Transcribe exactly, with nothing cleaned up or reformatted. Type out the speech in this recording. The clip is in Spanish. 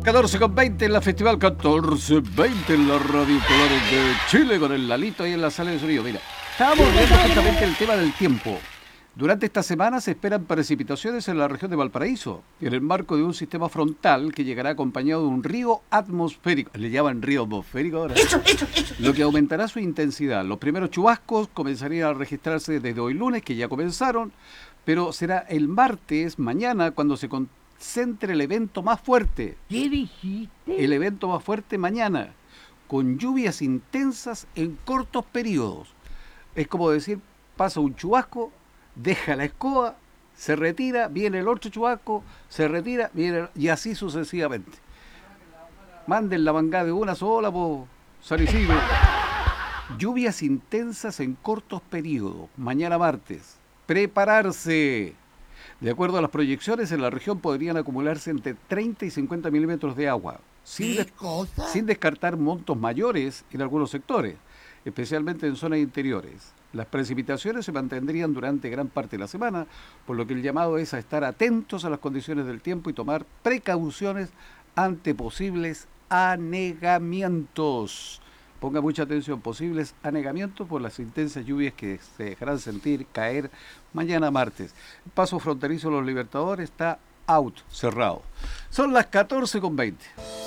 catorce con veinte en la Festival catorce veinte en la Radio Colores de Chile con el Lalito ahí en la sala de sonido. Mira, estábamos viendo justamente el tema del tiempo. Durante esta semana se esperan precipitaciones en la región de Valparaíso, en el marco de un sistema frontal que llegará acompañado de un río atmosférico. Le llaman río atmosférico ahora. Eso, eso, eso. Lo que aumentará su intensidad. Los primeros chubascos comenzarían a registrarse desde hoy lunes, que ya comenzaron, pero será el martes, mañana, cuando se concentre el evento más fuerte. ¿Qué dijiste? El evento más fuerte mañana, con lluvias intensas en cortos periodos. Es como decir, pasa un chubasco, deja la escoba, se retira, viene el otro chubasco, se retira, viene el... y así sucesivamente. Manden la mangada de una sola, po, San Isidro. Lluvias intensas en cortos periodos, mañana martes. Prepararse. De acuerdo a las proyecciones, en la región podrían acumularse entre treinta y cincuenta milímetros de agua, sin, ¿Qué des- cosa? sin descartar montos mayores en algunos sectores, especialmente en zonas interiores. Las precipitaciones se mantendrían durante gran parte de la semana, por lo que el llamado es a estar atentos a las condiciones del tiempo y tomar precauciones ante posibles anegamientos. Ponga mucha atención, posibles anegamientos por las intensas lluvias que se dejarán sentir caer mañana martes. El paso fronterizo de los Libertadores está out, cerrado. Son las catorce con veinte.